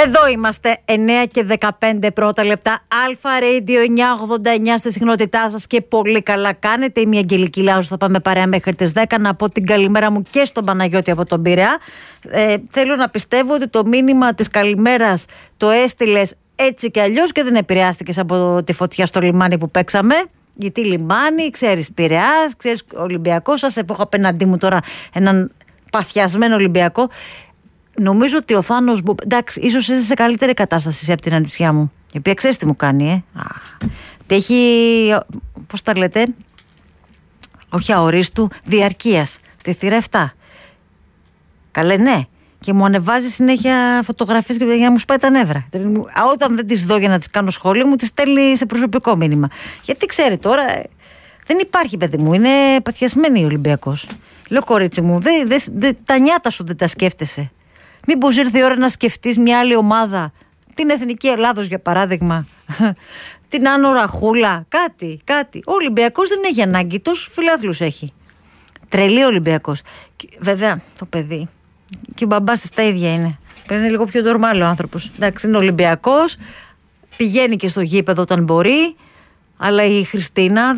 Εδώ είμαστε, 9 και 15 πρώτα λεπτά. Αλφα Radio 989 στη συχνότητά σας και πολύ καλά κάνετε. Είμαι η Αγγελική Λάουζου, θα πάμε παρέα μέχρι τις 10. Να πω την καλημέρα μου και στον Παναγιώτη από τον Πειραιά. Θέλω να πιστεύω ότι το μήνυμα της καλημέρας το έστειλες έτσι και αλλιώς και δεν επηρεάστηκες από τη φωτιά στο λιμάνι που παίξαμε. Γιατί λιμάνι, ξέρεις Πειραιάς, ξέρεις Ολυμπιακό. Σας έχω απέναντί μου τώρα έναν παθιασμένο Ολυμπιακό. Νομίζω ότι ο Θάνος, εντάξει, ίσως είσαι σε καλύτερη κατάσταση από την ανιψιά μου. Η οποία ξέρεις τι μου κάνει, Τι έχει, πώς τα λέτε, όχι αορίστου, διαρκείας, στη θύρα 7. Καλέ, ναι. Και μου ανεβάζει συνέχεια φωτογραφίες για να μου σπάει τα νεύρα. Όταν δεν τις δω για να τις κάνω σχόλιο, μου τις στέλνει σε προσωπικό μήνυμα. Γιατί ξέρει τώρα, δεν υπάρχει παιδί μου, είναι παθιασμένη ο Ολυμπιακός. Λέω κορίτσι μου, τα νιάτα σου δεν τα σκέφτεσαι. Μήπως ήρθε η ώρα να σκεφτείς μια άλλη ομάδα, την Εθνική Ελλάδος για παράδειγμα, την Άνω Ραχούλα, κάτι. Ο Ολυμπιακός δεν έχει ανάγκη, τόσους φιλάθλους έχει. Τρελή Ολυμπιακός. Βέβαια το παιδί και ο μπαμπάς της τα ίδια είναι. Είναι λίγο πιο νορμάλ ο άνθρωπος. Εντάξει, είναι Ολυμπιακός, πηγαίνει και στο γήπεδο όταν μπορεί, αλλά η Χριστίνα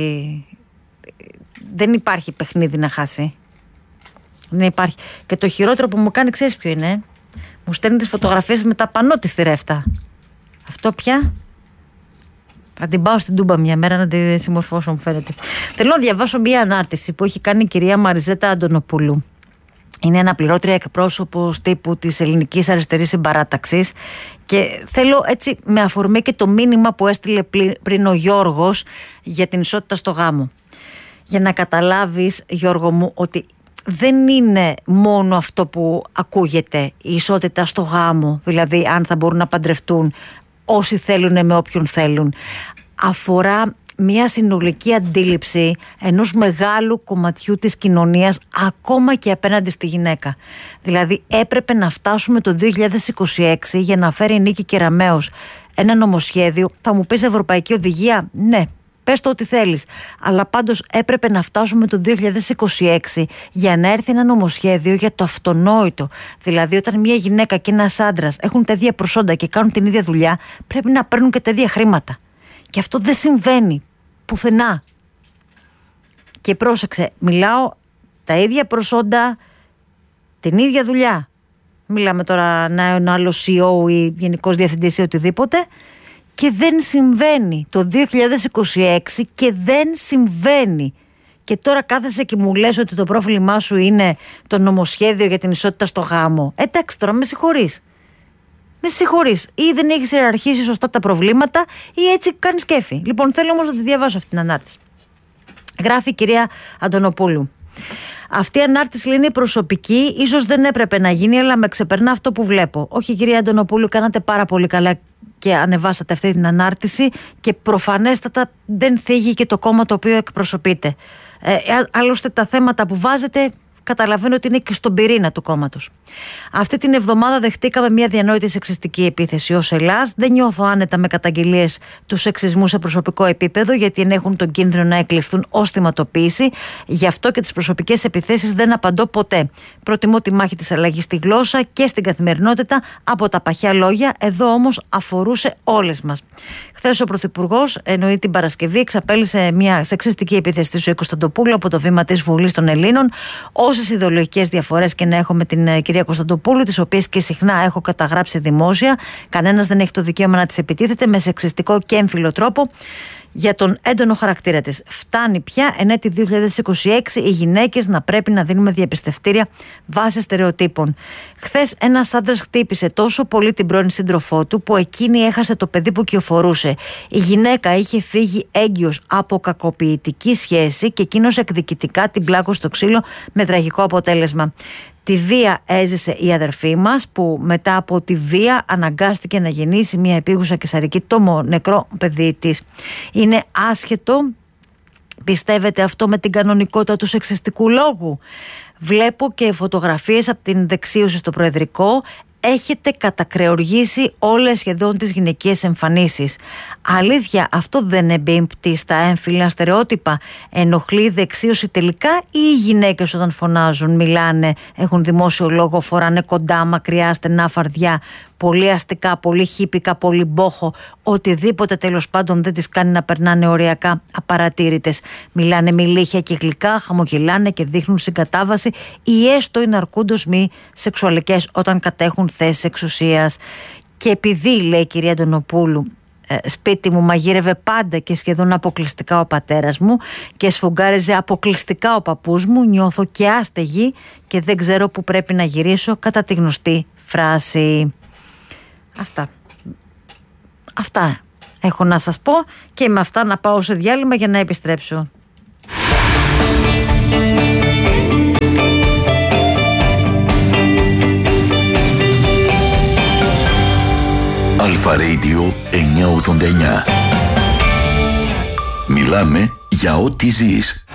δεν υπάρχει παιχνίδι να χάσει. Δεν υπάρχει. Και το χειρότερο που μου κάνει, ξέρεις ποιο είναι? Μου στέλνει τις φωτογραφίες με τα πανό της θύρα 7. Αυτό πια θα την πάω στην Τούμπα μια μέρα να τη συμμορφώσω, μου φαίνεται. Θέλω να διαβάσω μια ανάρτηση που έχει κάνει η κυρία Μαριζέτα Αντωνοπούλου. Είναι αναπληρώτρια εκπρόσωπος τύπου της Ελληνικής Αριστερής Συμπαράταξης και θέλω έτσι με αφορμή και το μήνυμα που έστειλε πριν ο Γιώργος για την ισότητα στο γάμο. Για να καταλάβεις, Γιώργο μου, ότι δεν είναι μόνο αυτό που ακούγεται, η ισότητα στο γάμο, δηλαδή αν θα μπορούν να παντρευτούν όσοι θέλουν με όποιον θέλουν. Αφορά μια συνολική αντίληψη ενός μεγάλου κομματιού της κοινωνίας, ακόμα και απέναντι στη γυναίκα. Δηλαδή έπρεπε να φτάσουμε το 2026 για να φέρει η Νίκη Κεραμέως ένα νομοσχέδιο. Θα μου πεις ευρωπαϊκή οδηγία? Ναι. Πες το ό,τι θέλεις. Αλλά πάντως έπρεπε να φτάσουμε το 2026 για να έρθει ένα νομοσχέδιο για το αυτονόητο. Δηλαδή, όταν μια γυναίκα και ένας άντρας έχουν τα ίδια προσόντα και κάνουν την ίδια δουλειά, πρέπει να παίρνουν και τα ίδια χρήματα. Και αυτό δεν συμβαίνει πουθενά. Και πρόσεξε, μιλάω τα ίδια προσόντα, την ίδια δουλειά. Μιλάμε τώρα να είναι άλλο CEO ή γενικός διευθυντής ή οτιδήποτε. Και δεν συμβαίνει το 2026 και δεν συμβαίνει. Και τώρα κάθεσαι και μου λες ότι το πρόβλημά σου είναι το νομοσχέδιο για την ισότητα στο γάμο. Εντάξει, τώρα με συγχωρείς. Ή δεν έχεις ιεραρχήσει σωστά τα προβλήματα ή έτσι κάνεις κέφι. Λοιπόν, θέλω όμως να τη διαβάσω αυτή την ανάρτηση. Γράφει η κυρία Αντωνοπούλου. Αυτή η ανάρτηση είναι προσωπική, ίσως δεν έπρεπε να γίνει, αλλά με ξεπερνά αυτό που βλέπω. Όχι, κυρία Αντωνοπούλου, κάνατε πάρα πολύ καλά και ανεβάσατε αυτή την ανάρτηση και προφανέστατα δεν θίγει και το κόμμα το οποίο εκπροσωπείτε. Άλλωστε τα θέματα που βάζετε καταλαβαίνω ότι είναι και στον πυρήνα του κόμματος. Αυτή την εβδομάδα δεχτήκαμε μια διανόητη σεξιστική επίθεση ως Ελλάς. Δεν νιώθω άνετα με καταγγελίες του σεξισμού σε προσωπικό επίπεδο, γιατί ενέχουν τον κίνδυνο να εκλειφθούν ως θυματοποίηση. Γι' αυτό και τις προσωπικές επιθέσεις δεν απαντώ ποτέ. Προτιμώ τη μάχη της αλλαγής στη γλώσσα και στην καθημερινότητα από τα παχιά λόγια. Εδώ όμως αφορούσε όλες μας. Χθες ο Πρωθυπουργός, εννοεί την Παρασκευή, εξαπέλυσε μια σεξιστική επίθεση στη Ζωή Κωνσταντοπούλου από το βήμα της Βουλής των Ελλήνων. Όσες ιδεολογικές διαφορές και να έχω με την κυρία Κωνσταντοπούλου, τις οποίες και συχνά έχω καταγράψει δημόσια, κανένας δεν έχει το δικαίωμα να τις επιτίθεται με σεξιστικό και έμφυλο τρόπο για τον έντονο χαρακτήρα της. Φτάνει πια εν έτη 2026 οι γυναίκες να πρέπει να δίνουμε διαπιστευτήρια βάσει στερεοτύπων. Χθες ένας άντρας χτύπησε τόσο πολύ την πρώην σύντροφό του που εκείνη έχασε το παιδί που κυοφορούσε. Η γυναίκα είχε φύγει έγκυος από κακοποιητική σχέση και εκείνος εκδικητικά την πλάκωσε στο ξύλο με τραγικό αποτέλεσμα. Τη βία έζησε η αδερφή μας, που μετά από τη βία αναγκάστηκε να γεννήσει μια επίγουσα καισαρική το νεκρό παιδί της. Είναι άσχετο, πιστεύετε, αυτό με την κανονικότητα του σεξιστικού λόγου? Βλέπω και φωτογραφίες από την δεξίωση στο Προεδρικό. Έχετε κατακρεοργήσει όλες σχεδόν τις γυναικείες εμφανίσεις. Αλήθεια, αυτό δεν εμπίπτει στα έμφυλα στερεότυπα? Ενοχλεί η δεξίωση τελικά, ή οι γυναίκες όταν φωνάζουν, μιλάνε, έχουν δημόσιο λόγο, φοράνε κοντά, μακριά, στενά φαρδιά, πολύ αστικά, πολύ χίπικα, πολύ μπόχο, οτιδήποτε τέλος πάντων δεν τις κάνει να περνάνε οριακά απαρατήρητες. Μιλάνε μιλίχια και γλυκά, χαμογελάνε και δείχνουν συγκατάβαση ή έστω είναι αρκούντος μη σεξουαλικές όταν κατέχουν θέσεις εξουσίας. Και επειδή, λέει η κυρία Αντωνοπούλου, σπίτι μου μαγείρευε πάντα και σχεδόν αποκλειστικά ο πατέρας μου και σφουγγάριζε αποκλειστικά ο παππούς μου, νιώθω και άστεγη και δεν ξέρω που πρέπει να γυρίσω, κατά τη γνωστή φράση. Αυτά έχω να σας πω και με αυτά να πάω σε διάλειμμα για να επιστρέψω. Αλφα Radio 989. Μιλάμε για ό,τι ζεις.